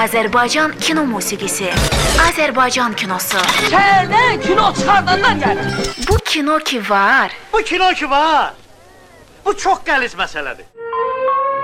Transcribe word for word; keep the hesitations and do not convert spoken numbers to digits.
Azərbaycan kino musiqisi, Azərbaycan kinosu. Şəhərdən kino çıxardanlar gəlir. Bu kino ki var. Bu kino ki var. Bu çox qəliz məsələdir.